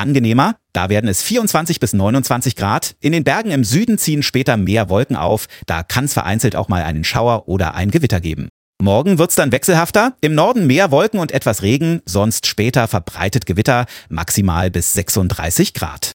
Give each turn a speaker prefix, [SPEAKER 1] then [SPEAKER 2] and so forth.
[SPEAKER 1] angenehmer. Da werden es 24 bis 29 Grad. In den Bergen im Süden ziehen später mehr Wolken auf. Da kann es vereinzelt auch mal einen Schauer oder ein Gewitter geben. Morgen wird's dann wechselhafter. Im Norden mehr Wolken und etwas Regen, sonst später verbreitet Gewitter, maximal bis 36 Grad.